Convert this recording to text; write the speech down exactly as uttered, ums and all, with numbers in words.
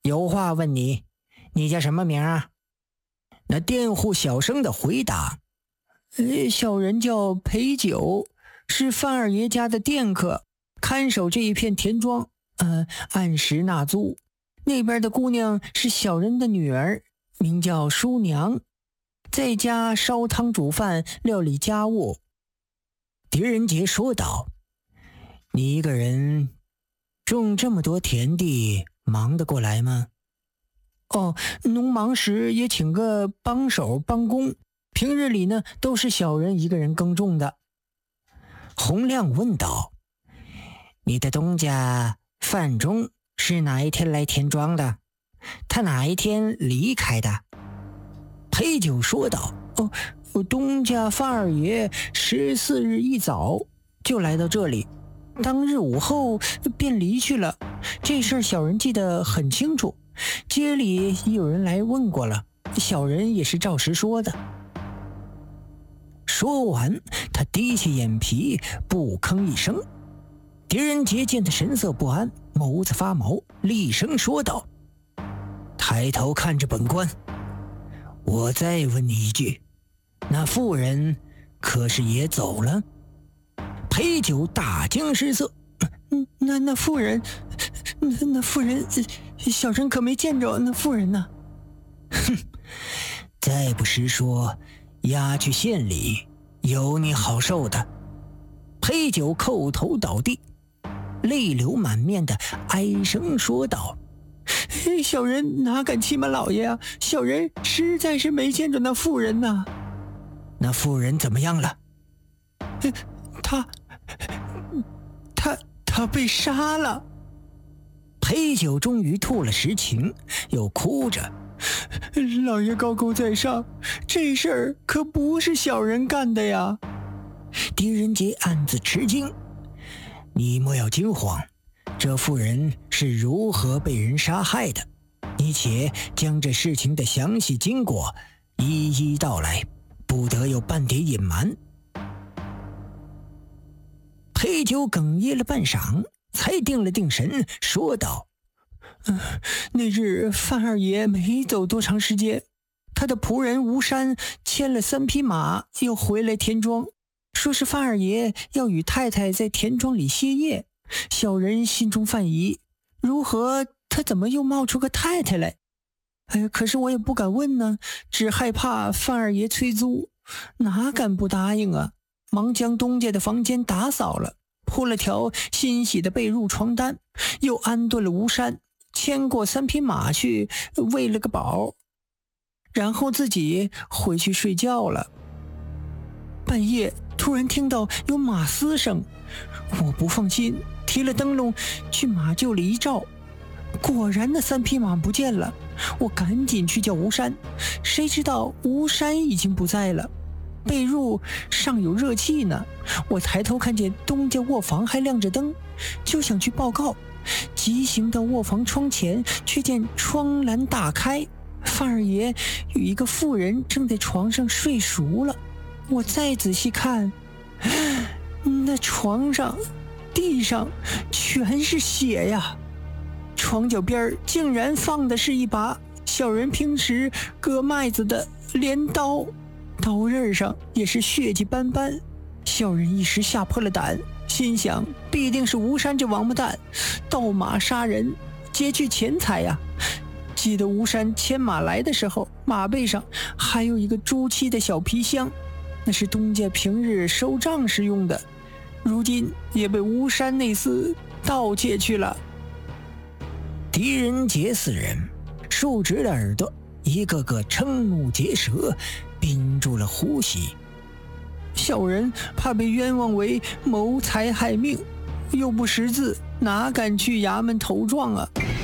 有话问你，你叫什么名啊？那佃户小声的回答： 呃，小人叫裴九，是范二爷家的佃客，看守这一片田庄，呃，按时纳租。那边的姑娘是小人的女儿，名叫淑娘，在家烧汤煮饭，料理家务。 狄仁杰说道：你一个人种这么多田地，忙得过来吗？ 哦，农忙时也请个帮手帮工，平日里呢都是小人一个人耕种的。 洪亮问道：你的东家范中是哪一天来田庄的？他哪一天离开的？ 裴九说道：哦，东家范二爷十四日一早就来到这里，当日午后便离去了。这事儿小人记得很清楚，街里也有人来问过了，小人也是照实说的。 说完，他低起眼皮，不吭一声。狄仁杰见他神色不安，眸子发毛，厉声说道：抬头看着本官，我再问你一句，那妇人可是也走了？ 裴九大惊失色，那那妇人，那那妇人，小人可没见着那妇人呢。 哼，再不实说，押去县里，有你好受的。裴九叩头倒地，泪流满面的哀声说道： 小人哪敢欺瞒老爷啊，小人实在是没见着那妇人呐。 那妇人怎么样了？ 他他他被杀了。 裴九终于吐了实情，又哭着： 老爷高高在上，这事儿可不是小人干的呀。 狄仁杰暗自吃惊：你莫要惊慌，这妇人是如何被人杀害的？你且将这事情的详细经过一一道来，不得有半点隐瞒。裴九哽咽了半晌，才定了定神，说道： 呃、那日范二爷没走多长时间，他的仆人吴山牵了三匹马又回来田庄，说是范二爷要与太太在田庄里歇业。小人心中犯疑，如何他怎么又冒出个太太来？哎呀，可是我也不敢问呢，只害怕范二爷催租，哪敢不答应啊？忙将东家的房间打扫了，铺了条新洗的被褥床单，又安顿了吴山，牵过三匹马去喂了个饱，然后自己回去睡觉了。半夜突然听到有马嘶声，我不放心，提了灯笼去马厩里一照，果然那三匹马不见了。我赶紧去叫吴山，谁知道吴山已经不在了，被褥尚有热气呢。我抬头看见东家卧房还亮着灯，就想去报告，急行到卧房窗前，却见窗栏打开，范二爷与一个妇人正在床上睡熟了。我再仔细看，那床上地上全是血呀，床脚边竟然放的是一把小人平时割麦子的镰刀，刀刃上也是血迹斑斑。小人一时吓破了胆，心想必定是吴山这王八蛋盗马杀人，劫去钱财呀。记得吴山牵马来的时候，马背上还有一个朱漆的小皮箱，那是东家平日收账时用的，如今也被吴山那厮盗窃去了。 狄仁杰四人竖直了耳朵，一个个瞠目结舌，屏住了呼吸。 小人怕被冤枉为谋财害命，又不识字，哪敢去衙门投状啊？